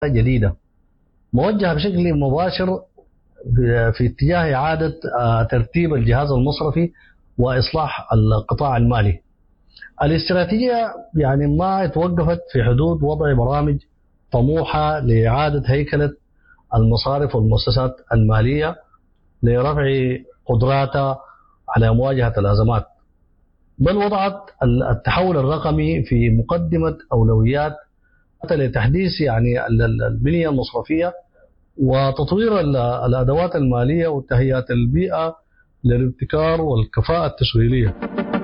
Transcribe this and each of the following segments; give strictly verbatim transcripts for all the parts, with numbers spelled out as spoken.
جديدة موجهة بشكل مباشر في, في اتجاه إعادة ترتيب الجهاز المصرفي وإصلاح القطاع المالي. الاستراتيجية يعني ما توقفت في حدود وضع برامج طموحة لإعادة هيكلة المصارف والمؤسسات المالية لرفع قدراتها على مواجهة الأزمات، بل وضعت التحول الرقمي في مقدمة أولويات لتحديث يعني البنية المصرفية وتطوير الأدوات المالية وتهيئة البيئة للابتكار والكفاءة التشغيلية.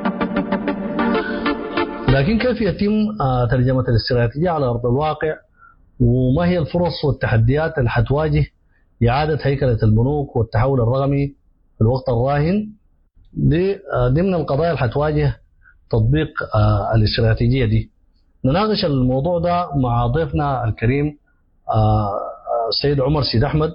لكن كيف يتم ترجمة الاستراتيجية على أرض الواقع، وما هي الفرص والتحديات اللي حتواجه إعادة هيكلة البنوك والتحول الرقمي في الوقت الراهن؟ دي ضمن القضايا اللي حتواجه تطبيق الاستراتيجية دي. نناقش الموضوع ده مع ضيفنا الكريم السيد عمر سيد أحمد،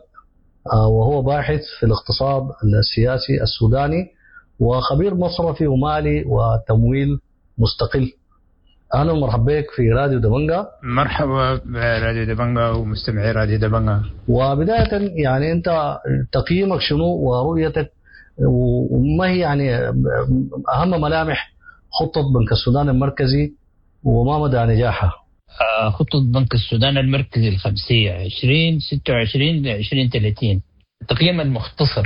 وهو باحث في الاقتصاد السياسي السوداني وخبير مصرفي ومالي وتمويل مستقل. أهلا ومرحبا بك في راديو دبنجة. مرحبا براديو دبنجة ومستمعي راديو دبنجة. وبداية يعني أنت تقييمك شنو ورؤيتك، وما هي يعني أهم ملامح خطة بنك السودان المركزي وما مدى نجاحها؟ خطة بنك السودان المركزي الخمسية عشرين ستة وعشرين لعشرين ثلاثين. التقييم المختصر: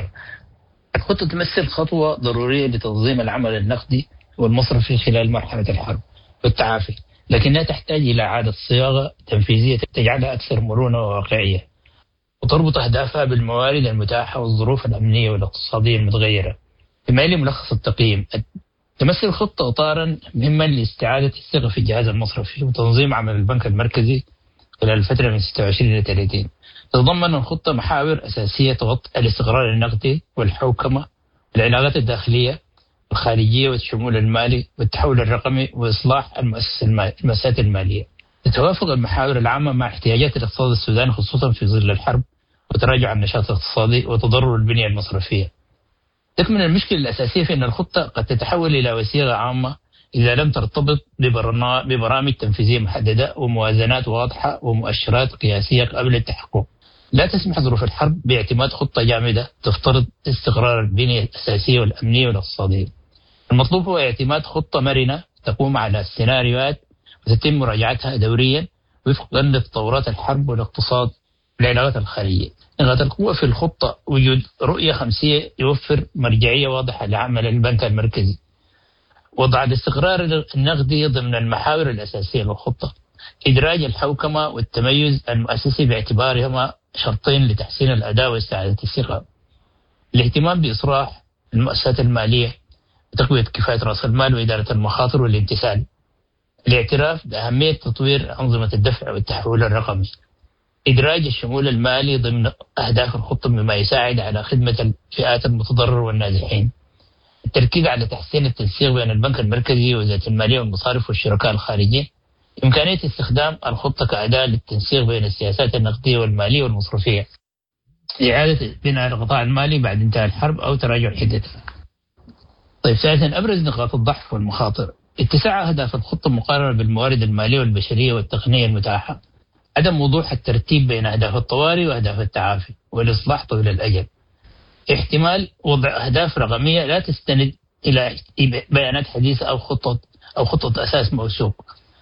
الخطة تمثل خطوة ضرورية لتنظيم العمل النقدي والمصرفي خلال مرحلة الحرب والتعافي، لكنها تحتاج إلى إعادة صياغة تنفيذية تجعلها أكثر مرونة وواقعية، وتربط أهدافها بالموارد المتاحة والظروف الأمنية والاقتصادية المتغيرة. بما يلي ملخص التقييم: تمثل الخطة إطارا مهما لاستعادة الثقة في الجهاز المصرفي وتنظيم عمل البنك المركزي خلال الفترة من ستة وعشرين إلى ثلاثين. تتضمن الخطة محاور أساسية تغطي الاستقرار النقدي والحوكمة والعلاقات الداخلية والخارجية والشمول المالي والتحول الرقمي وإصلاح المؤسسات المالية. تتوافق المحاور العامة مع احتياجات الاقتصاد السوداني خصوصا في ظل الحرب وتراجع النشاط الاقتصادي وتضرر البنية المصرفية. تكمن المشكلة الأساسية في أن الخطة قد تتحول إلى وسيلة عامة إذا لم ترتبط ببرامج تنفيذية محددة وموازنات واضحة ومؤشرات قياسية قبل التحقق. لا تسمح ظروف الحرب باعتماد خطة جامدة تفترض استقرار البنية الأساسية والأمنية والاقتصادية. المطلوب هو اعتماد خطة مرنة تقوم على السيناريوهات وتتم مراجعتها دوريا وفقا لتطورات الحرب والاقتصاد والعلاقات الخارجية. نقاط القوة في الخطة: وجود رؤية خمسية يوفر مرجعية واضحة لعمل البنك المركزي، وضع الاستقرار النقدي ضمن المحاور الأساسية للخطة، إدراج الحوكمة والتميز المؤسسي باعتبارهما شرطين لتحسين الأداء واستعادة الثقة، الاهتمام بإصلاح المؤسسات المالية وتقوية كفاءة رأس المال وإدارة المخاطر والامتثال، الاعتراف بأهمية تطوير أنظمة الدفع والتحويل الرقمي، إدراج الشمول المالي ضمن أهداف الخطة مما يساعد على خدمة الفئات المتضررة والنازحين، التركيز على تحسين التنسيق بين البنك المركزي ووزارة المالية والمصارف والشركاء الخارجية، إمكانية استخدام الخطة كأداة للتنسيق بين السياسات النقدية والمالية والمصرفية، إعادة بناء القطاع المالي بعد انتهاء الحرب أو تراجع حدتها. طيب، ثالثا أبرز نقاط الضعف والمخاطر: اتساع أهداف الخطة مقارنة بالموارد المالية والبشرية والتقنية المتاحة، عدم وضوح الترتيب بين أهداف الطوارئ وأهداف التعافي والإصلاح طويل الأجل، احتمال وضع أهداف رقمية لا تستند إلى بيانات حديثة أو خطة أو خطة أساس موثوق،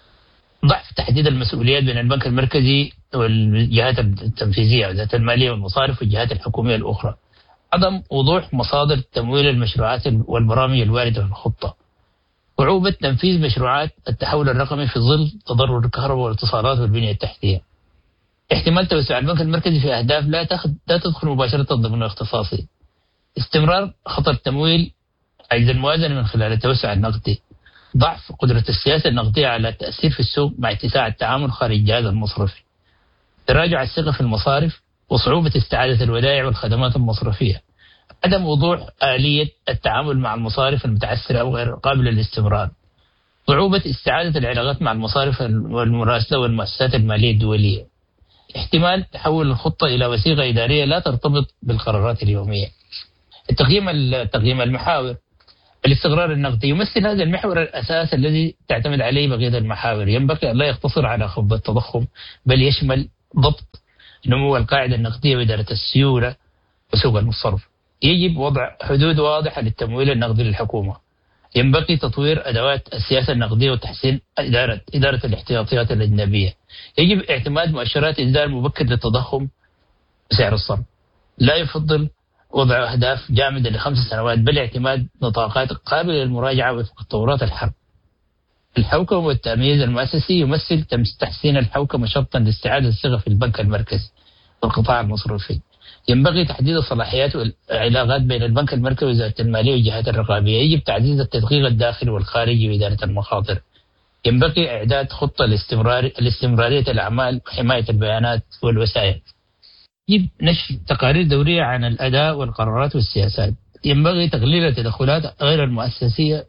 ضعف تحديد المسؤوليات بين البنك المركزي والجهات التنفيذية وزارة المالية والمصارف والجهات الحكومية الأخرى، عدم وضوح مصادر تمويل المشروعات والبرامج الواردة في الخطة، صعوبة تنفيذ مشروعات التحول الرقمي في ظل تضرر الكهرباء والاتصالات والبنية التحتية، احتمال توسع البنك المركزي في أهداف لا لا تدخل مباشرة ضمن اختصاصي، استمرار خطر تمويل عجز الموازنة من خلال التوسع النقدي، ضعف قدرة السياسة النقدية على التأثير في السوق مع اتساع التعامل خارج الجهاز المصرفي، تراجع الثقة في المصارف وصعوبة استعادة الودائع والخدمات المصرفية، عدم وضوح آلية التعامل مع المصارف المتعثرة أو غير قابلة للاستمرار، صعوبة استعادة العلاقات مع المصارف والمراسلة والمؤسسات المالية الدولية، احتمال تحول الخطة إلى وثيقة إدارية لا ترتبط بالقرارات اليومية. التقييم التقييم المحاور: الاستقرار النقدي يمثل هذا المحور الأساس الذي تعتمد عليه بقية المحاور، ينبغي أن لا يقتصر على خفض التضخم بل يشمل ضبط نمو القاعدة النقدية وإدارة السيولة وسوق الصرف. يجب وضع حدود واضحة للتمويل النقدي للحكومة. ينبغي تطوير أدوات السياسة النقدية وتحسين إدارة إدارة الاحتياطيات الأجنبية. يجب اعتماد مؤشرات إنذار مبكر للتضخم وسعر الصرف. لا يفضل وضع أهداف جامدة لخمس سنوات، بل اعتماد نطاقات قابلة للمراجعة وفق تطورات الحرب. الحوكمة والتمييز المؤسسي يمثل تحسين الحوكمة شرطا لاستعادة الثقة في البنك المركزي والقطاع المصرفي. ينبغي تحديد الصلاحيات والعلاقات بين البنك المركزي ووزارة المالية والجهات الرقابية. يجب تعزيز التدقيق الداخلي والخارجي وإدارة المخاطر. ينبغي إعداد خطة لاستمرار لاستمرارية الأعمال وحماية البيانات والوسائل. يجب نشر تقارير دورية عن الأداء والقرارات والسياسات. ينبغي تقليل التدخلات غير المؤسسية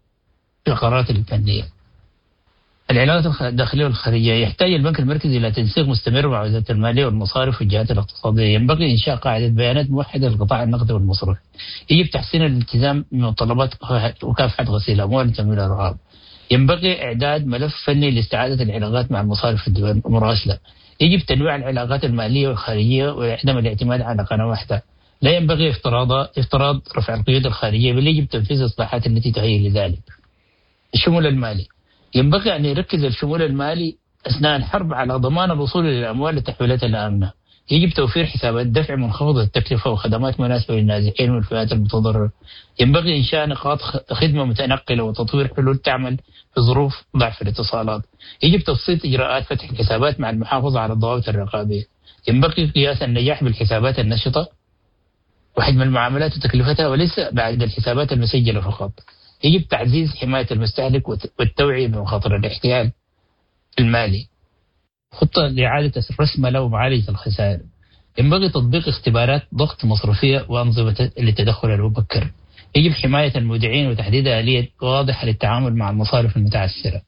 في القرارات الفنية. العلاقات الداخلية والخارجية. يحتاج البنك المركزي إلى تنسيق مستمر مع وزارة المالية والمصارف والجهات الاقتصادية. ينبغي إنشاء قاعدة بيانات موحدة للقطاع النقدي والمصرفي. يجب تحسين الالتزام بمتطلبات مكافحة غسيل الأموال وتمويل الأرهاب. ينبغي إعداد ملف فني لاستعادة العلاقات مع المصارف المراسلة. يجب تنويع العلاقات المالية والخارجية وعدم الاعتماد على قناة واحدة. لا ينبغي افتراض افتراض رفع القيود الخارجية، بل يجب تنفيذ الإصلاحات التي تهيئ لذلك. الشمول المالي. ينبغي أن يركز الشمول المالي أثناء الحرب على ضمان الوصول إلى الأموال للتحويلات الآمنة. يجب توفير حسابات دفع منخفضة التكلفة وخدمات مناسبة للنازحين والفئات المتضررة. ينبغي إنشاء نقاط خدمة متنقلة وتطوير حلول تعمل في ظروف ضعف الاتصالات. يجب تبسيط إجراءات فتح الحسابات مع المحافظة على الضوابط الرقابية. ينبغي قياس النجاح بالحسابات النشطة وحجم المعاملات وتكلفتها وليس بعد الحسابات المسجلة فقط. يجب تعزيز حماية المستهلك والتوعية بمخاطر الاحتيال المالي. خطة لإعادة الرسملة ومعالجة الخسائر. ينبغي تطبيق اختبارات ضغط مصرفية وأنظمة للتدخل المبكر. يجب حماية المودعين وتحديد آلية واضحة للتعامل مع المصارف المتعثرة.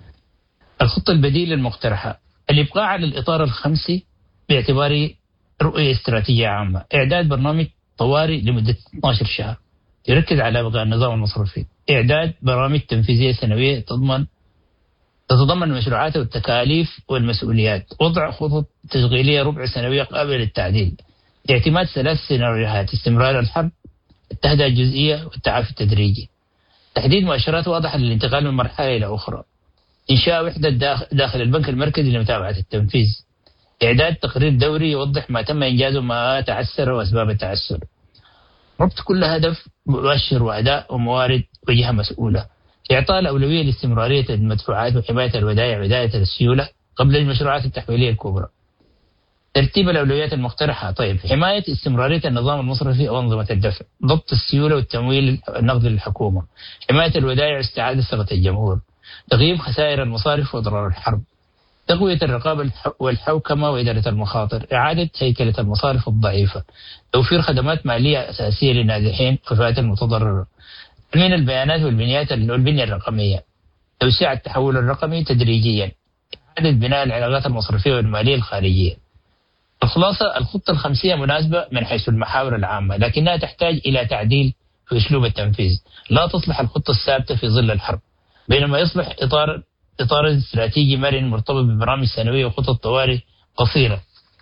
الخطة البديلة المقترحة. الإبقاء على الإطار الخمسي باعتباره رؤية استراتيجية عامة. إعداد برنامج طوارئ لمدة اثني عشر شهر يركز على بقاء النظام المصرفي. إعداد برامج تنفيذية سنوية تضمن تتضمن المشروعات والتكاليف والمسؤوليات. وضع خطط تشغيلية ربع سنوية قابلة للتعديل. اعتماد ثلاث سيناريوهات: استمرار الحرب، التهدئة الجزئية، والتعافي التدريجي. تحديد مؤشرات واضحة للانتقال من مرحلة إلى أخرى. إنشاء وحدة داخل البنك المركزي لمتابعة التنفيذ. إعداد تقرير دوري يوضح ما تم إنجازه وما تعثر وأسباب التعثر. ربط كل هدف مؤشر وأداء وموارد وجهة مسؤولة. إعطاء الأولوية لاستمرارية المدفوعات وحماية الودائع وإدارة السيولة قبل المشروعات التحويلية الكبرى. ترتيب الأولويات المقترحة. طيب، حماية استمرارية النظام المصرفي وأنظمة الدفع. ضبط السيولة والتمويل النقدي للحكومة. حماية الودائع واستعادة ثقة الجمهور. تغييب خسائر المصارف وأضرار الحرب. تقوية الرقابة والحوكمة وإدارة المخاطر. إعادة هيكلة المصارف الضعيفة. توفير خدمات مالية أساسية للنازحين والفئات المتضررة. تأمين البيانات والبنيات والبنية الرقمية. توسيع التحول الرقمي تدريجيا. إعادة بناء العلاقات المصرفية والمالية الخارجية. الخلاصة: الخطة الخمسية مناسبة من حيث المحاور العامة، لكنها تحتاج إلى تعديل في أسلوب التنفيذ. لا تصلح الخطة الثابتة في ظل الحرب، بينما يصلح إطار إطار استراتيجي مرن مرتبط ببرامج سنوية وخطط طوارئ قصيرة.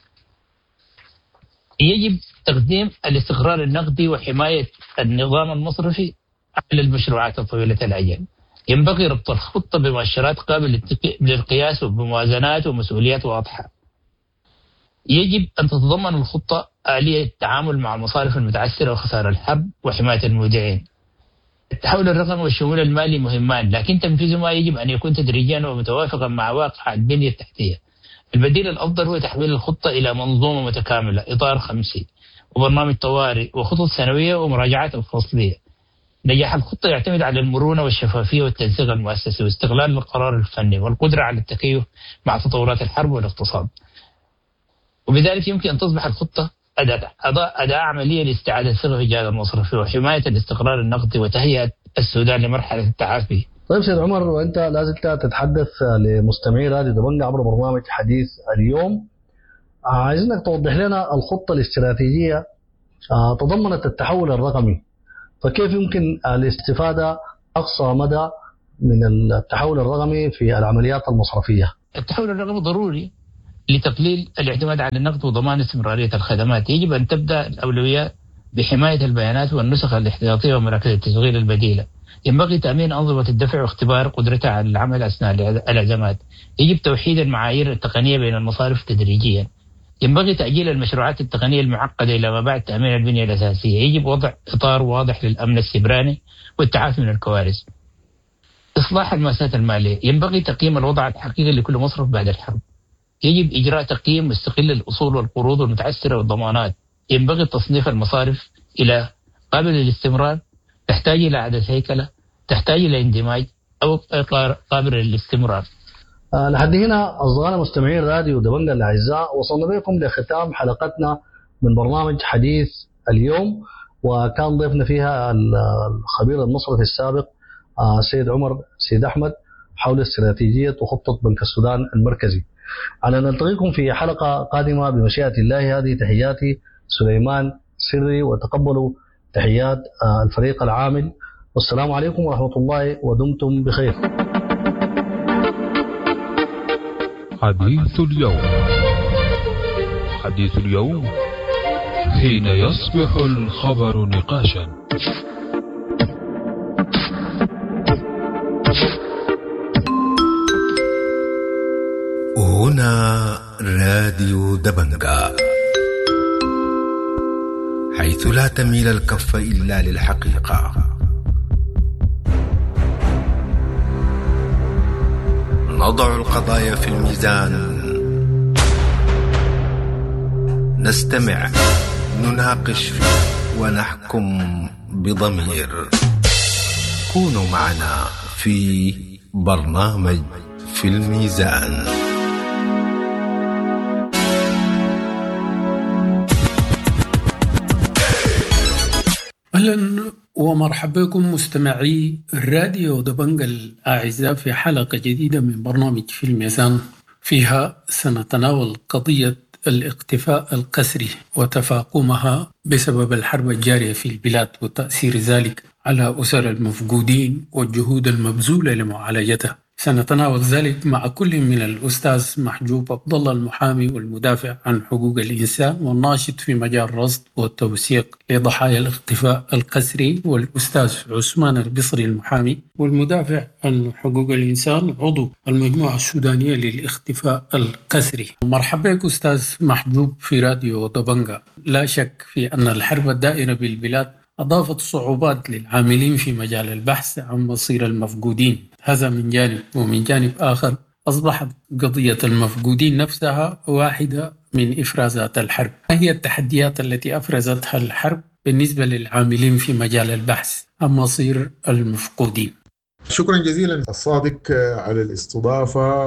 يجب تقديم الاستقرار النقدي وحماية النظام المصرفي على المشروعات الطويلة الأجل. ينبغي ربط الخطة بمؤشرات قابلة للقياس وبموازنات ومسؤوليات واضحة. يجب أن تتضمن الخطة آلية التعامل مع المصارف المتعثرة وخسائر الحرب وحماية المودعين. التحول الرقمي والشمول المالي مهمان، لكن تنفيذهما يجب أن يكون تدريجيا ومتوافقا مع واقع البنية التحتية. البديل الأفضل هو تحويل الخطة إلى منظومة متكاملة، إطار خمسي وبرنامج طوارئ وخطط سنوية ومراجعات فصلية. نجاح الخطة يعتمد على المرونة والشفافية والتنسيق المؤسسي واستغلال القرار الفني والقدرة على التكيف مع تطورات الحرب والاقتصاد. وبذلك يمكن أن تصبح الخطة أداة أداة عملية لاستعادة الثقة في الجهاز المصرفي وحماية الاستقرار النقدي وتهيئة السودان لمرحلة التعافي. طيب سيد عمر، وأنت لازلت تتحدث لمستمعي راديو دبنجة عبر برنامج حديث اليوم، عايزينك توضح لنا الخطة الاستراتيجية تضمنت التحول الرقمي، فكيف يمكن الاستفادة أقصى مدى من التحول الرقمي في العمليات المصرفية؟ التحول الرقمي ضروري لتقليل الاعتماد على النقد وضمان استمرارية الخدمات. يجب أن تبدأ الأولويات بحماية البيانات والنسخ الاحتياطية ومراكز التشغيل البديلة. ينبغي تأمين أنظمة الدفع واختبار قدرتها على العمل أثناء الأزمات. يجب توحيد المعايير التقنية بين المصارف تدريجيا. ينبغي تأجيل المشروعات التقنية المعقدة إلى ما بعد تأمين البنية الأساسية. يجب وضع إطار واضح للأمن السيبراني والتعافي من الكوارث. إصلاح المؤسسات المالية. ينبغي تقييم الوضع الحقيقي لكل مصرف بعد الحرب. يجب إجراء تقييم مستقل للأصول والقروض المتعثرة والضمانات. ينبغي تصنيف المصارف إلى قابل للاستمرار، تحتاج إلى إعادة هيكلة، تحتاج إلى اندماج، أو قابل للاستمرار. أه لحد هنا أصدقائنا مستمعين راديو دبنجة الأعزاء، وصلنا بكم لختام حلقتنا من برنامج حديث اليوم، وكان ضيفنا فيها الخبير المصرفي السابق سيد عمر سيد أحمد حول استراتيجية وخطة بنك السودان المركزي. على أن نلتقيكم في حلقة قادمة بمشيئة الله. هذه تحياتي سليمان سري، وتقبلوا تحيات الفريق العامل، والسلام عليكم ورحمة الله ودمتم بخير. حديث اليوم. حديث اليوم حين يصبح الخبر نقاشا. هنا راديو دبنجة، حيث لا تميل الكف إلا للحقيقة. نضع القضايا في الميزان، نستمع، نناقش ونحكم بضمير. كونوا معنا في برنامج في الميزان. أهلا ومرحبا بكم مستمعي الراديو دبنجة الأعزاء في حلقة جديدة من برنامج في الميزان، فيها سنتناول قضية الاختفاء القسري وتفاقمها بسبب الحرب الجارية في البلاد وتأثير ذلك على أسر المفقودين والجهود المبذولة لمعالجتها. سنتناول ذلك مع كل من الأستاذ محجوب عبد الله المحامي والمدافع عن حقوق الإنسان والناشط في مجال الرصد والتوثيق لضحايا الاختفاء القسري، والأستاذ عثمان البصري المحامي والمدافع عن حقوق الإنسان عضو المجموعة السودانية للاختفاء القسري. مرحبا بك أستاذ محجوب في راديو دبنجة. لا شك في أن الحرب الدائرة بالبلاد أضافت صعوبات للعاملين في مجال البحث عن مصير المفقودين، هذا من جانب، ومن جانب آخر أصبحت قضية المفقودين نفسها واحدة من إفرازات الحرب. ما هي التحديات التي أفرزتها الحرب بالنسبة للعاملين في مجال البحث عن مصير المفقودين؟ شكرا جزيلا الصادق على الاستضافة.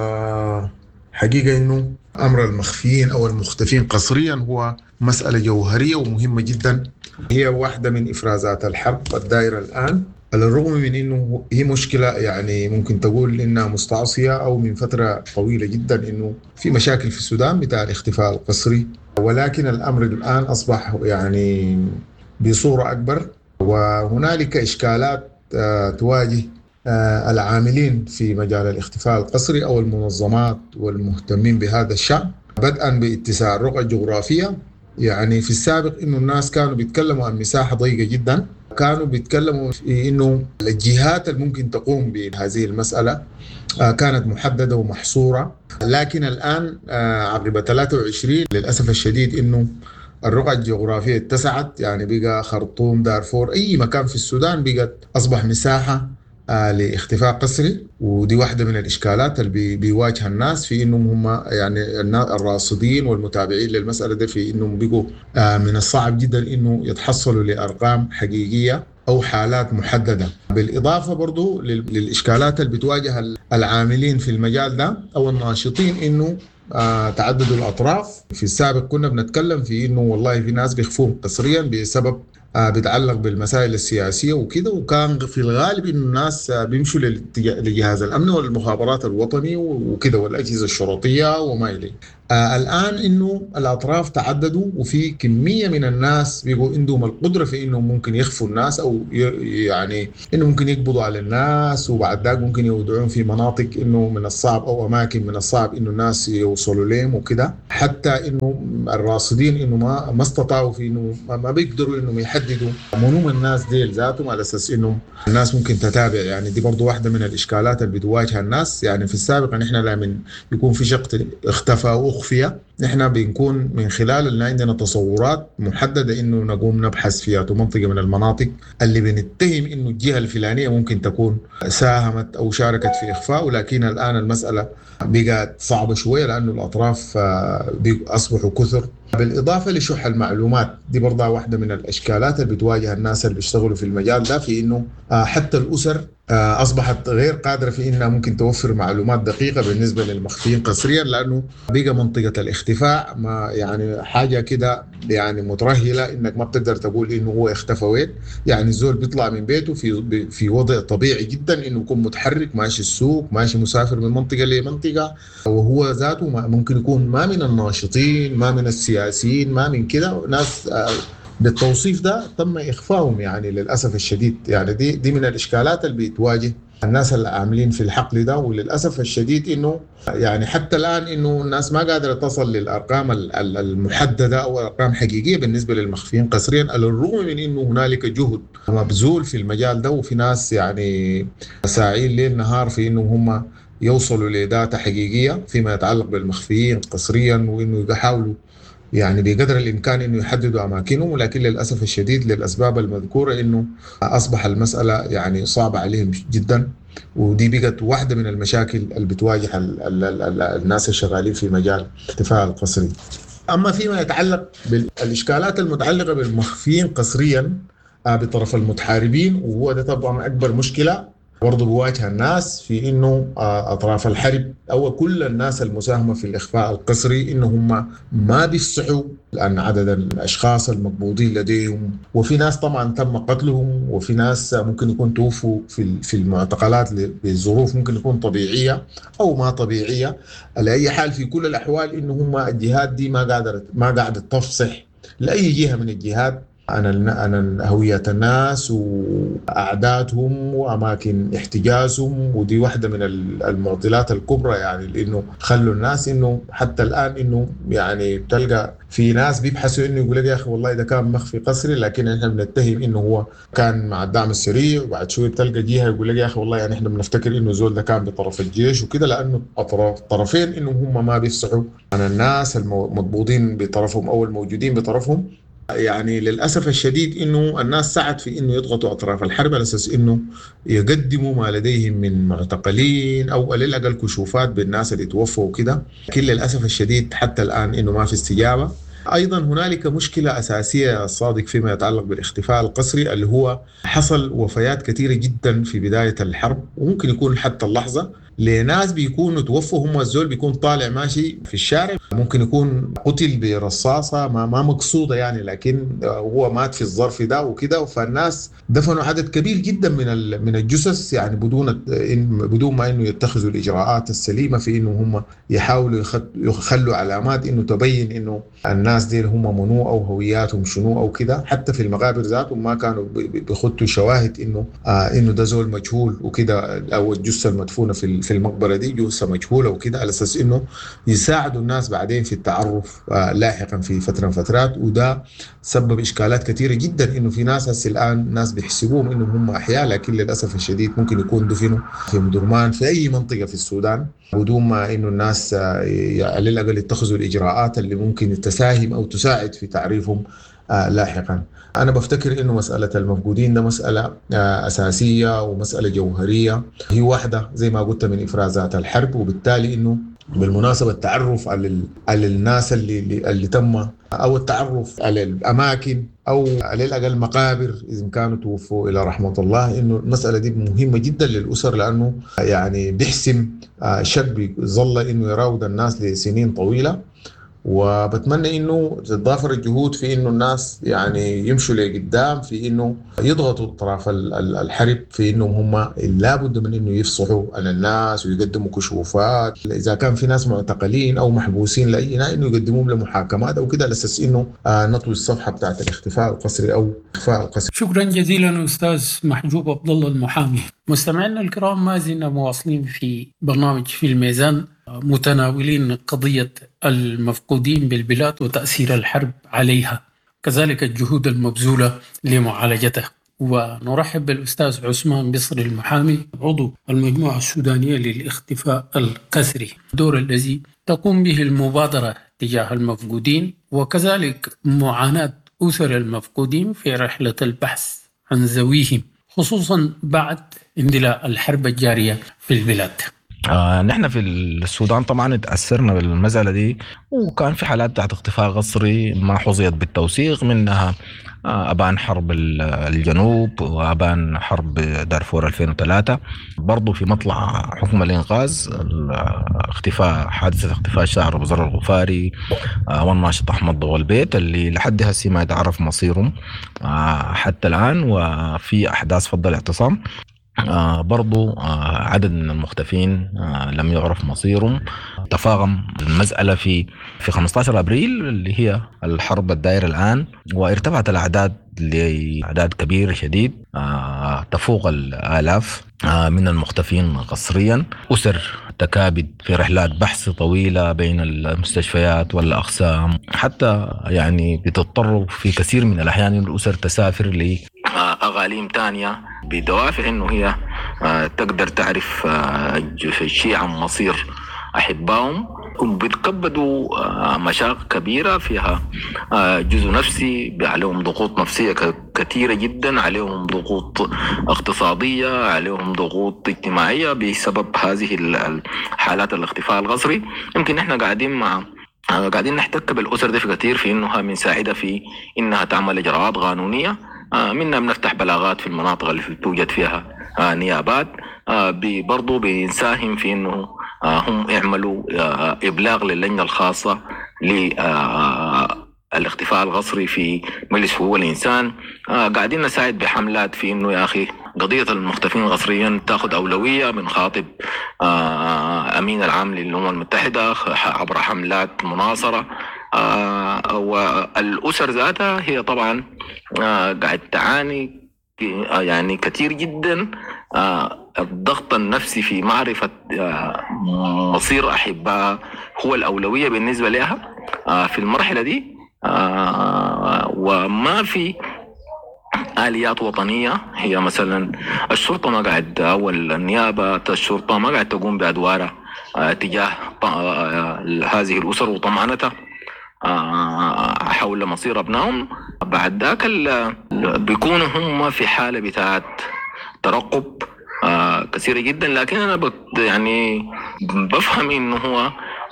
وحقيقة أنه أمر المخفيين أو المختفين قسريا هو مسألة جوهرية ومهمة جدا، هي واحدة من إفرازات الحرب الدائرة الآن، على الرغم من أنه هي مشكلة يعني ممكن تقول إنها مستعصية أو من فترة طويلة جدا أنه في مشاكل في السودان بتاع الاختفاء القسري، ولكن الأمر الآن أصبح يعني بصورة أكبر، وهنالك إشكالات تواجه العاملين في مجال الاختفاء القسري أو المنظمات والمهتمين بهذا الشأن، بدءا باتساع الرقعة الجغرافية. يعني في السابق إنه الناس كانوا بيتكلموا عن مساحة ضيقة جدا، كانوا بيتكلموا في إنه الجهات اللي ممكن تقوم بهذه المسألة كانت محددة ومحصورة، لكن الآن عقب ثلاثة وعشرين للأسف الشديد إنه الرقعة الجغرافية اتسعت، يعني بقى خرطوم، دارفور، أي مكان في السودان بقت أصبح مساحة آه لاختفاء قسري. ودي واحدة من الإشكالات اللي بي بيواجه الناس في إنهم هم يعني الراصدين والمتابعين للمسألة دي، في إنهم بيقوا آه من الصعب جدا إنه يتحصلوا لأرقام حقيقية أو حالات محددة. بالإضافة برضو للإشكالات اللي بتواجه العاملين في المجال ده أو الناشطين، إنه آه تعدد الأطراف. في السابق كنا بنتكلم في إنه والله في ناس بيخفون قسريا بسبب آه بيتعلق بالمسائل السياسية وكده، وكان في الغالب إنه الناس آه بيمشوا لجهاز الأمن والمخابرات الوطني وكده والأجهزة الشرطية وما إليه. آه الآن إنه الأطراف تعددوا وفي كمية من الناس بيقوا عندهم القدرة في إنه ممكن يخفوا الناس أو يعني إنه ممكن يقبضوا على الناس، وبعد ذلك ممكن يودعون في مناطق إنه من الصعب أو أماكن من الصعب إنه الناس يوصلوا لهم وكده، حتى إنه الراصدين إنه ما ما استطاعوا في إنه ما بيقدروا إنه يحددوا منهم الناس ديل ذاتهم على أساس إنه الناس ممكن تتابع. يعني دي برضو واحدة من الإشكالات اللي بتواجه الناس. يعني في السابق نحن لما يكون في شخص اختفى وأخفي نحن بنكون من خلال اللي عندنا تصورات محددة إنه نقوم نبحث فيها منطقة من المناطق اللي بنتهم إنه الجهة الفلانية ممكن تكون ساهمت أو شاركت في إخفاء، ولكن الآن المسألة بقت صعبة شوية لأنه الأطراف أصبحوا كثر، بالإضافة لشح المعلومات. دي برضه واحدة من الإشكالات اللي بتواجه الناس اللي بيشتغلوا في المجال ده، في إنه حتى الأسر أصبحت غير قادرة في إنها ممكن توفر معلومات دقيقة بالنسبة للمخفيين قسريا، لأنه بقى منطقة الاختفاء ما يعني حاجة كده يعني مترهلة، إنك ما بتقدر تقول إنه هو اختفى وين. يعني الزول بيطلع من بيته في في وضع طبيعي جدا إنه يكون متحرك ماشي السوق ماشي مسافر من منطقة لمنطقة، وهو ذاته ممكن يكون ما من الناشطين ما من السياسيين ما من كده ناس بالتوصيف ده تم إخفائهم يعني للأسف الشديد. يعني دي دي من الإشكالات اللي بتواجه الناس اللي عاملين في الحقل ده، وللأسف الشديد إنه يعني حتى الآن إنه الناس ما قادرة تصل للأرقام المحددة أو أرقام حقيقية بالنسبة للمخفيين قسريا، على الرغم من إنه هنالك جهد مبذول في المجال ده، وفي ناس يعني ساعين ليل نهار في إنه هم يوصلوا لداتا حقيقية فيما يتعلق بالمخفيين قسريا، وإنه يحاولوا يعني بقدر الإمكان إنه يحددوا أماكنهم، ولكن للأسف الشديد للأسباب المذكورة إنه أصبح المسألة يعني صعبة عليهم جدا. ودي بقت واحدة من المشاكل اللي بتواجه ال ال ال الناس الشغالين في مجال الاختفاء القسري. أما فيما يتعلق بالإشكالات المتعلقة بالمخفيين قسريا بطرف المتحاربين، وهو ده طبعا أكبر مشكلة برضو بواجه الناس في إنه أطراف الحرب أو كل الناس المساهمة في الإخفاء القسري إنهم ما بيفصحوا عن عدد الأشخاص المقبوضين لديهم، وفي ناس طبعا تم قتلهم، وفي ناس ممكن يكون توفوا في في المعتقلات بظروف ممكن يكون طبيعية أو ما طبيعية. على أي حال في كل الأحوال إنهم الجهات دي ما قادرة ما قاعدة تفصح لأي جهة من الجهات عن عن هوية الناس وأعدادهم وأماكن احتجازهم. ودي واحدة من المعضلات الكبرى يعني، لأنه خلوا الناس إنه حتى الآن إنه يعني بتلقى في ناس بيبحثوا إنه يقول لك يا أخي والله إذا كان مخفي قسري، لكن إحنا بنتهم إنه هو كان مع الدعم السريع، وبعد شوية تلقى جهة يقول لك يا أخي والله يعني إحنا بنفتكر إنه زول ده كان بطرف الجيش وكده، لأنه أطراف طرفين إنه هم ما بيفصحوا عن الناس المضبوطين بطرفهم أو الموجودين بطرفهم. يعني للأسف الشديد إنه الناس سعت في إنه يضغطوا أطراف الحرب على أساس إنه يقدموا ما لديهم من معتقلين أو على الأقل كشوفات بالناس اللي توفوا وكده، لكن للأسف الشديد حتى الآن إنه ما في استجابة. أيضا هنالك مشكلة أساسية الصادق فيما يتعلق بالاختفاء القسري، اللي هو حصل وفيات كثيرة جدا في بداية الحرب، وممكن يكون حتى اللحظة لناس بيكونوا توفوا، هم الزول بيكون طالع ماشي في الشارع ممكن يكون قتل برصاصة ما ما مقصودة يعني، لكن هو مات في الظرف ده وكده، فالناس دفنوا عدد كبير جدا من من الجثث يعني بدون بدون ما انه يتخذوا الاجراءات السليمة في انه هم يحاولوا يخلوا علامات انه تبين انه الناس دي هم منو او هوياتهم شنو او كده. حتى في المقابر ذاتهم ما كانوا بيخطوا شواهد انه آه انه ده زول مجهول وكده، او الجثة المدفونة في في المقبرة دي جثة مجهولة وكده، على اساس انه يساعدوا الناس بعدين في التعرف آه لاحقا في فترة من فترات. وده سبب اشكالات كثيرة جدا، انه في ناس هسه الان ناس بيحسبوهم انهم هم احياء، لكن للاسف الشديد ممكن يكون دفنوا في مدرمان في اي منطقة في السودان بدون ما انه الناس آه على الاقل يتخذوا الاجراءات اللي ممكن تساهم او تساعد في تعريفهم آه لاحقا. أنا بفتكر إنه مسألة المفقودين ده مسألة آه أساسية ومسألة جوهرية، هي واحدة زي ما قلت من إفرازات الحرب، وبالتالي إنه بالمناسبة التعرف على على الناس اللي اللي تم أو التعرف على الأماكن أو على الأقل مقابر إذا كانوا توفوا إلى رحمة الله، إنه المسألة دي مهمة جدا للأسر، لأنه يعني بيحسم آه شك بيظل إنه يراود الناس لسنين طويلة. وبتمنى إنه تتضافر الجهود في إنه الناس يعني يمشوا لقدام في إنه يضغطوا الطرف الحرب في إنهم هم لابد من إنه يفصحوا عن الناس ويقدموا كشوفات. إذا كان في ناس معتقلين أو محبوسين لأي نوع إنه يقدموهم لمحاكمات أو كده على أساس إنه نطوي الصفحة بتاعت الاختفاء القسري أو إخفاء القسري. شكرا جزيلا أستاذ محجوب عبد الله المحامي. مستمعينا الكرام، ما زلنا مواصلين في برنامج في الميزان متناولين قضية المفقودين بالبلاد وتأثير الحرب عليها، كذلك الجهود المبذولة لمعالجتها. ونرحب بالأستاذ عثمان بصري المحامي، عضو المجموعة السودانية للاختفاء القسري، الدور الذي تقوم به المبادرة تجاه المفقودين وكذلك معاناة أسر المفقودين في رحلة البحث عن ذويهم، خصوصا بعد اندلاع الحرب الجارية في البلاد. آه نحن في السودان طبعا تأثرنا بالمسألة دي، وكان في حالات تحت اختفاء قسري ما حظيت بالتوثيق، منها آه أبان حرب الجنوب وأبان حرب دارفور ألفين وثلاثة. برضو في مطلع حكم الإنقاذ اختفاء حادثة اختفاء شاعر أبو ذر الغفاري آه والناشط أحمد ضوى البيت اللي لحد هسه ما يتعرف مصيرهم آه حتى الآن، وفي أحداث فض الاعتصام. آه برضو آه عدد من المختفين آه لم يعرف مصيرهم. تفاقم المسألة في في خمسة عشر أبريل اللي هي الحرب الدائرة الآن، وارتفعت الأعداد لأعداد كبيرة شديد آه تفوق الآلاف آه من المختفين قسريا. أسر تكابد في رحلات بحث طويلة بين المستشفيات والأقسام، حتى يعني بتضطر في كثير من الأحيان الأسر تسافر ل أغاليم تانية بدوافع إنه هي تقدر تعرف شيء عن مصير أحبائهم، وبيتكبدوا مشاق كبيرة فيها جزء نفسي، عليهم ضغوط نفسية كثيرة جدا، عليهم ضغوط اقتصادية، عليهم ضغوط اجتماعية بسبب هذه الحالات الاختفاء القسري. يمكن إحنا قاعدين مع قاعدين نحتك بالأسر دي في كثير في إنها بنساعدها في إنها تعمل إجراءات قانونية، منا بنفتح بلاغات في المناطق اللي توجد فيها نيابات، برضو بنساهم في إنه هم يعملوا إبلاغ للجنة الخاصة للاختفاء القسري في مجلس حقوق الإنسان. قاعدين نساعد بحملات في إنه يا أخي قضية المختفين قسريا تأخذ أولوية. بنخاطب أمين العام للأمم المتحدة عبر حملات مناصرة، والأسر ذاتها هي طبعا قاعد تعاني يعني كثير جدا الضغط النفسي في معرفة مصير أحبها هو الأولوية بالنسبة لها في المرحلة دي، وما في آليات وطنية. هي مثلا الشرطة ما قاعد أو النيابة الشرطة ما قاعد تقوم بأدوارها تجاه هذه الأسر وطمأنتها حول مصير أبنائهم. بعد ذاك بيكونوا هم في حالة بتاعت ترقب كثيرة جدا. لكن أنا يعني بفهم إنه هو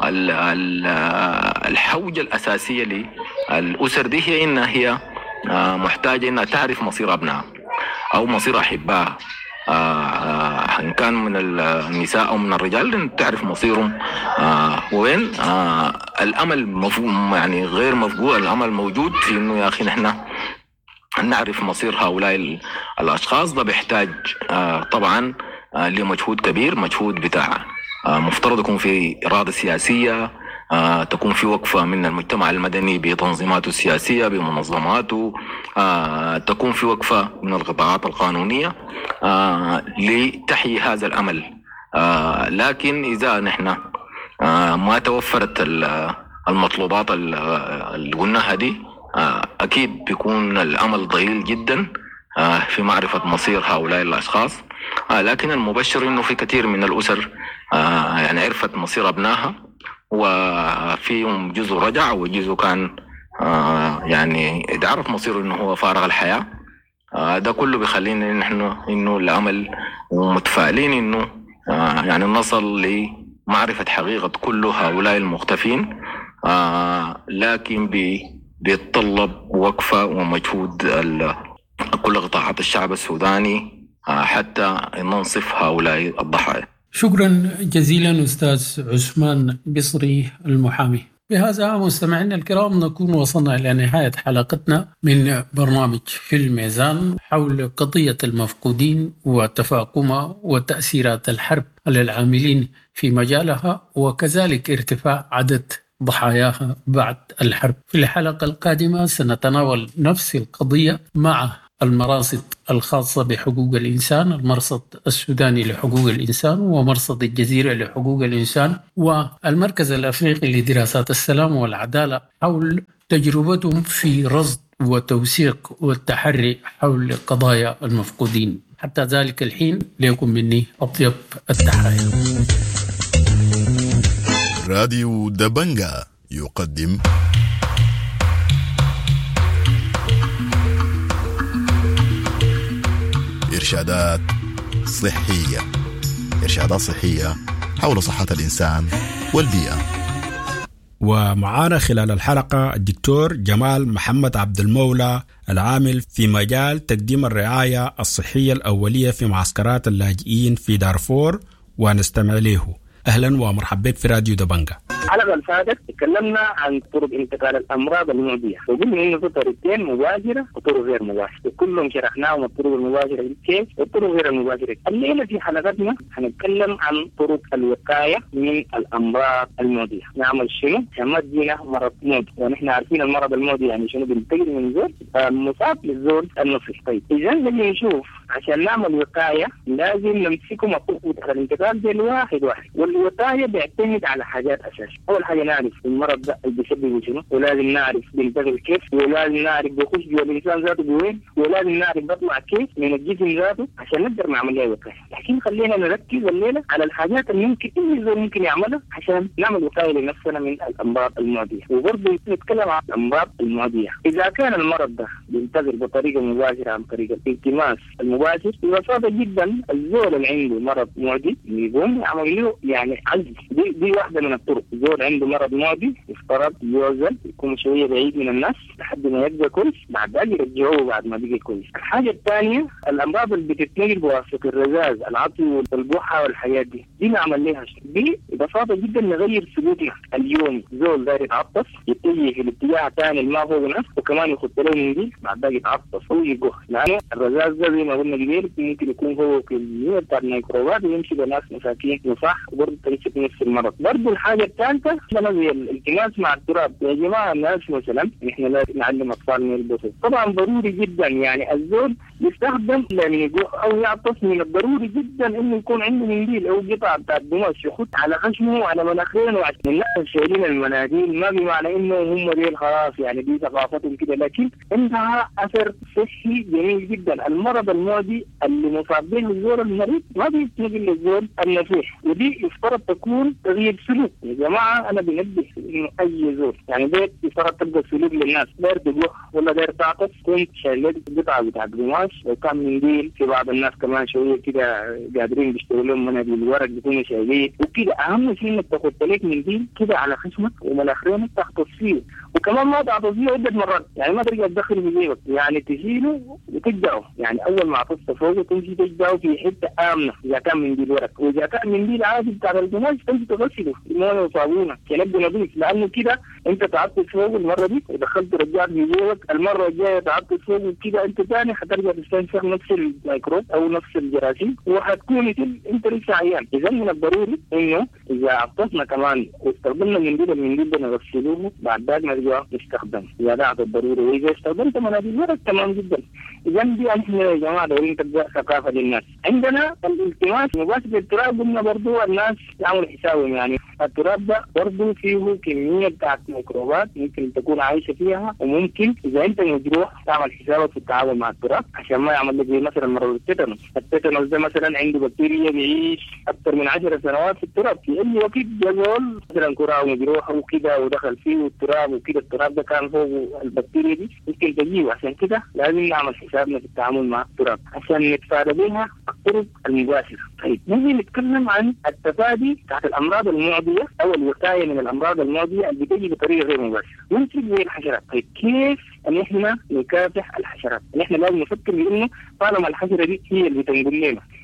الحوجة الأساسية للأسر دي هي إنها هي محتاجة إنها تعرف مصير أبنائها أو مصير أحبائها، إن كان من النساء أو من الرجال، تعرف مصيرهم وين. الأمل مفهوم يعني غير مفقود، الأمل موجود في إنه يا أخي نحن نعرف مصير هؤلاء الأشخاص. ده بيحتاج طبعا لمجهود كبير، مجهود بتاع مفترض يكون في إرادة سياسية، تكون في وقفة من المجتمع المدني بتنظيماته السياسية بمنظماته، تكون في وقفة من القطاعات القانونية لتحيي هذا الأمل. لكن إذا نحن ما توفرت المطلوبات اللي قلناها دي، أكيد بيكون الأمل ضئيل جدا في معرفة مصير هؤلاء الأشخاص. لكن المبشر إنه في كثير من الأسر يعني عرفت مصير أبنائها، وفيهم جزء رجع وجزء كان يعني يعرف مصيره إنه هو فارغ الحياة. ده كله بيخلينا نحن إنه الأمل ومتفائلين إنه يعني نصل لمعرفة حقيقة كل هؤلاء المختفين، لكن بيتطلب وقفة ومجهود كل قطاعات الشعب السوداني حتى ننصف هؤلاء الضحايا. شكرا جزيلا أستاذ عثمان بصري المحامي. بهذا مستمعينا الكرام نكون وصلنا إلى نهاية حلقتنا من برنامج في الميزان حول قضية المفقودين وتفاقمها وتأثيرات الحرب على العاملين في مجالها وكذلك ارتفاع عدد ضحاياها بعد الحرب. في الحلقة القادمة سنتناول نفس القضية مع المراصد الخاصة بحقوق الإنسان، المرصد السوداني لحقوق الإنسان ومرصد الجزيرة لحقوق الإنسان والمركز الأفريقي لدراسات السلام والعدالة حول تجربتهم في رصد وتوثيق والتحري حول قضايا المفقودين. حتى ذلك الحين ليكن مني أطيب التحايا. راديو دبنجا يقدم إرشادات صحية إرشادات صحية حول صحة الإنسان والبيئة. ومعانا خلال الحلقة الدكتور جمال محمد عبد المولى العامل في مجال تقديم الرعاية الصحية الأولية في معسكرات اللاجئين في دارفور ونستمع له. أهلا ومرحبا بك في راديو دبنجا. الحلقة اللي فاتت تكلمنا عن طرق انتقال الأمراض المعدية وقلنا إنه في طريقتين مباشرة وطرق غير مباشرة وكلهم شرحناهم الطرق المباشرة كيف والطرق غير المباشرة. الليلة في حلقتنا هنتكلم عن طرق الوقاية من الأمراض المعدية. نعمل شنو؟ عشان ما تجينا مرض معدي ونحن عارفين المرض المعدي يعني شنو بينتقل من زول مصاب للزول النصف. طيب إذا نجي نشوف عشان نعمل وقاية لازم نمسكهم الطرق الانتقال زي الواحد واحد. والوقاية بيعتمد على حاجات أساسية. أول حاجة نعرف المرض ده اللي بيسببه شنو ولازم نعرف بينتقل كيف ولازم نعرف بيخش جوا الإنسان ذاته بوين ولازم نعرف بيطلع كيف من الجسم ذاته عشان نقدر نعمل لها وقاية. لكن خلينا نركز الليلة على الحاجات اللي ممكن أي زول ممكن يعملها عشان نعمل وقاية لنفسنا من الأمراض المعدية. وبرضه نتكلم عن الأمراض المعدية. إذا كان المرض ده بينتقل بطريقة مباشرة عن طريق الالتماس المباشر ببساطة جدا الزول اللي عنده مرض معدي يقوم يعمل له يعني عزل. دي دي واحدة من الطرق. زول عنده مرض معدي يفترض يوزن يكون شوية بعيد من الناس لحد ما يبقى كويس بعد ذلك يرجعوه بعد ما بقى كويس. الحاجة الثانية الأمراض اللي بتتنقل بواسطة الرذاذ العطي والبحة والحياة دي دي نعمل لها دي ببساطة جدا نغير سلوكنا اليومي. زول داير يتعطس يتجه في الاتجاه الثاني ما هو نفس وكمان يخط له من دي بعد ذلك يتعطس هو يجوه لأنه الرذاذ ده زي ما قلنا قبل ممكن يكون هو كمية بتاع الميكروبات ويمشي بناس مساكين وصح وبرضه تمسك نفس المرض. برضه الحاجة الثالثة لما زي الالتماس مع التراب. يا جماعة الناس مثلا نحن لا نعلم أطفالنا يلبسوا طبعا ضروري جدا يعني الزول يستخدم للنجوح أو يعطس من الضروري جدا إنه يكون عنده منديل أو قطعة بتاع القماش يخط على خشمه وعلى مناخيره وعشان الناس شايلين المناديل ما بمعنى إنه هم ديل خلاص يعني دي ثقافتهم كده لكن عندها أثر صحي جميل جدا. المرض المعدي اللي مصاب به الزول المريض ما بيتنقل للزول النفيح ودي يفترض تكون تغيير سلوك. يا جماعة أنا بنبه إنه أي زول يعني بيت يفترض تبقى سلوك للناس داير تجوح ولا داير تعطس كنت شايلت قطعة بتاع قماش وكان منديل. في بعض الناس كمان شوية كده قادرين بيشتروا لهم مناديل الورق بيكونوا شايلين وكده. أهم شيء إنك تاخد لك منديل كده على خشمك ومناخيرك تحطس فيه وكمان ما تعطس فيه عدة مرات يعني ما ترجع تدخل في جيبك يعني تشيله وتجدعه يعني أول ما عطست فوقه تمشي تجدعه في حتة آمنة إذا كان منديل ورق. وإذا كان منديل عادي بتاع القماش تمشي تغسله بمويه وصابونة يبقى نظيف لأنه كده أنت تعطس فوقه المرة دي ودخلت رجعت في جيبك المرة الجاية تعطس فوقه كده أنت ثاني حترجع تستنشق نفس الميكروب أو نفس الجراثيم وحتكون أنت لسه عيان. إذا من الضروري إنه إذا عطسنا كمان واستخدمنا المنديل المنديل ده نغسلوه بعد ذلك نرجع نستخدمه إذا ده الضروري. وإذا استخدمت مناديل ورق تمام جدا. إذا دي نحن يا جماعة دورين تبدأ ثقافة للناس. عندنا الالتماس مباشر التراب قلنا برضو الناس يعملوا حسابهم يعني التراب ده برضو فيه كمية بتاعت ميكروبات ممكن تكون عايشة فيها وممكن إذا أنت مجروح تعمل حسابك في التعامل مع التراب عشان ما يعمل لك زي مثلا مرض التيتانوس. التيتانوس ده مثلا عنده بكتيريا بيعيش أكثر من عشر سنوات في التراب في أي وقت جزول مثلا كرة مجروح وكده ودخل فيه التراب وكده التراب ده كان فوق البكتيريا دي ممكن تجيه. عشان كده لازم نعمل حسابنا في التعامل مع التراب عشان نتفادى بها الطرق المباشرة. طيب نجي نتكلم عن التفادي بتاعت الأمراض المعدية أو الوقاية من الأمراض المعدية اللي بتجي بطريقة غير مباشرة ممكن زي الحشرات. طيب كيف أن إحنا نكافح الحشرات؟ إن إحنا لازم نفكر بأنه طالما الحشرة دي هي اللي بتنقل لنا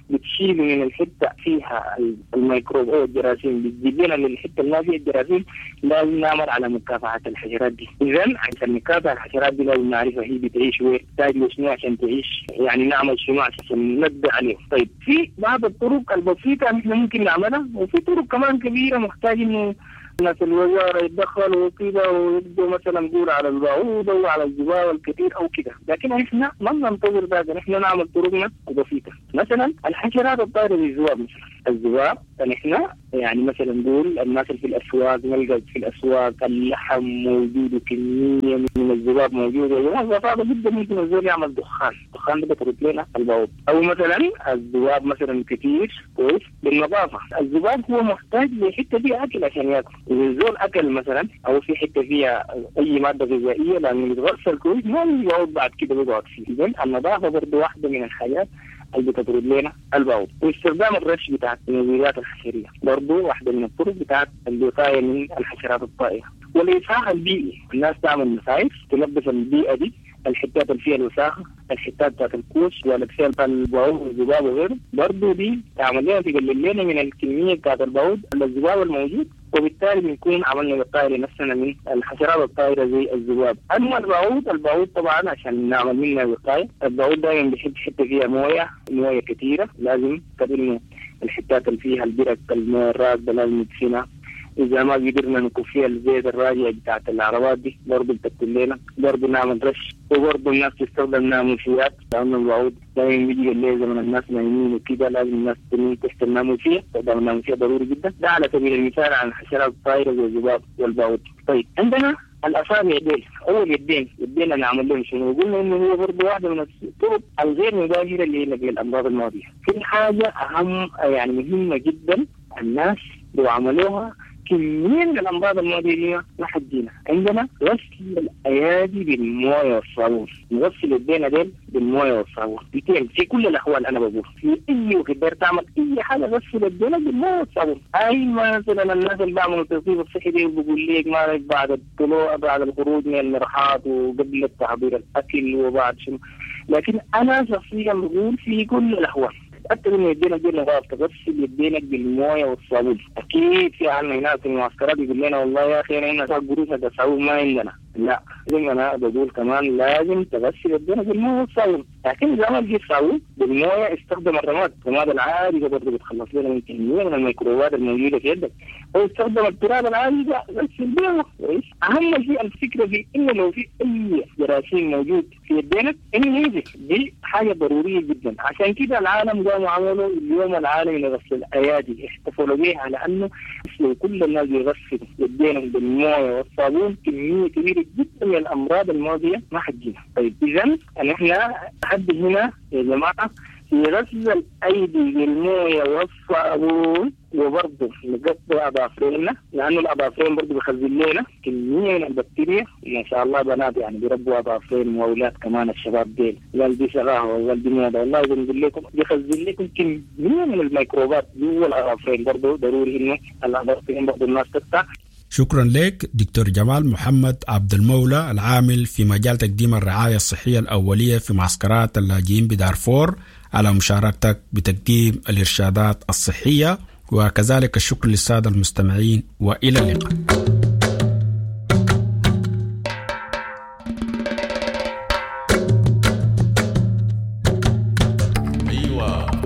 بتشيل من الحته فيها الميكروب او الجراثيم بتجيب لنا للحته اللي فيها الجراثيم، لازم نعمل على مكافحه الحشرات دي. اذا عشان نكافح الحشرات دي لازم نعرفها هي بتعيش وين، تحتاج شنو عشان تعيش، يعني نعمل شنو عشان ننبه عليه. طيب في بعض الطرق البسيطه احنا ممكن نعملها، وفي طرق كمان كبيره محتاج انه الناس الوزارة يتدخلوا وكذا ويبدوا مثلا نقول على البعوضة وعلى الذباب الكثير أو كذا، لكن احنا ما ننتظر ذلك، احنا نعمل طرقنا بسيطة. مثلا الحشرات الطائرة زي الذباب، مثلا الذباب احنا يعني مثلا نقول الناس اللي في الأسواق نلقى في الأسواق اللحم موجود وكمية من الذباب موجودة، وهذا جدا ممكن الزول يعمل دخان، دخان ده بترد لنا البعوض. أو مثلا الذباب مثلا كثير كويس بالنظافة، الذباب هو محتاج لحتة فيها أكل عشان يأكل، إذا الزول أكل مثلا أو في حتة فيها أي مادة غذائية لأنه يتغسل كويس ما يقعد بعد كده بيقعد فيه. إذن النظافة برضه واحدة من الحاجات اللي بتطرد لنا البعوض. واستخدام الرش بتاعت المبيدات الحشرية برضه واحدة من الطرق بتاعت الوقاية من الحشرات الطائرة. والإصلاح البيئي، الناس تعمل مساعف تنظف البيئة دي، الحتات اللي فيها الوساخة، الحتات بتاعت الكوش والأكسيال بتاع البعوض والذباب وغيره، برضه دي تعمل لنا تقلل لنا من الكمية بتاعت البعوض الذباب الموجود، وبالتالي بنكون عملنا وقاية لنفسنا من الحشرات الطائرة زي الذباب. أما البعوض، البعوض طبعا عشان نعمل منها وقاية، البعوض دائما بيحب حتة فيها موية، موية كثيرة، لازم تبنوا الحتات اللي فيها البرك الموية الراكدة لازم ندفنها. إذا ما قدرنا نكفيها الزيت الراجع بتاعت العربات دي برضه بتكتب لنا، برضه نعمل رش، وبرضه الناس تستخدم ناموسيات، لأن البعوض دائما بيجي الليل زمن الناس نايمين وكده لازم الناس تنين تحت الناموسية، استخدام الناموسية ضروري جدا. ده على سبيل المثال عن الحشرات الطائرة زي الذباب والبعوض. طيب عندنا الأصابع ديل أو اليدين، يدينا نعمل لهم شنو؟ قلنا إنه هو برضه واحدة من الطرق الغير مباشرة اللي هي الأمراض الماضية. في حاجة أهم يعني مهمة جدا الناس لو عملوها كمية من الأمراض المعدية ما حدينا. عندنا غسل الأيادي بالموية والصابون، نغسل يدينا ديل بالموية والصابون بيتين في كل الأحوال. أنا بقول في أي وقت تعمل أي حاجة غسل يدينا بالموية والصابون. أي مثلا الناس اللي بيعملوا التنظيف الصحي دي بقول لك ما بعد الطلوع بعد الخروج من المرحاض وقبل تحضير الأكل وبعد شنو، لكن أنا شخصيا بقول في كل الأحوال تأكد إنه يدينا دي نظافة، تغسل يدينك بالموية والصابون. أكيد في عنا هناك في المعسكرات يقول لنا والله يا أخي أنا هنا قروش هذا صابون ما عندنا، لا لازم أنا بقول كمان لازم تغسل يدينا بالموية والصابون. لكن إذا ما جيت صابون بالموية استخدم الرماد، الرماد العادي ده برضه بتخلص لنا من كمية من الميكروبات الموجودة في يدك، أو استخدم التراب العادي ده غسل بيه كويس. أهم شيء الفكرة في إنه لو في أي جراثيم موجود في يدينك إنه يجي، دي حاجة ضرورية جدا. عشان كده العالم قاموا عملوا اليوم العالمي لغسل الأيادي، احتفلوا به على أنه لو كل الناس يغسلوا يدينهم بالموية والصابون كمية كبيرة جدا من الأمراض الماضية ما حجينا. طيب إذن نحن لحد هنا يا جماعة في غسل الأيدي بالموية والصابون، وبرضه نقطع أظافرنا لأنه الأظافرين برضه بيخزن لنا كمية من البكتيريا. ما شاء الله بنات يعني بيربوا أظافرين وأولاد كمان الشباب ديل، قال دي شغاها وقال دي موضة، والله بنقول لكم بيخزن لكم كمية من الميكروبات جوا الأظافرين. برضه ضروري إنه الأظافرين برضه الناس تقطع. شكرا لك دكتور جمال محمد عبد المولى، العامل في مجال تقديم الرعاية الصحية الأولية في معسكرات اللاجئين بدارفور، على مشاركتك بتقديم الإرشادات الصحية. وكذلك الشكر للسادة المستمعين، وإلى اللقاء.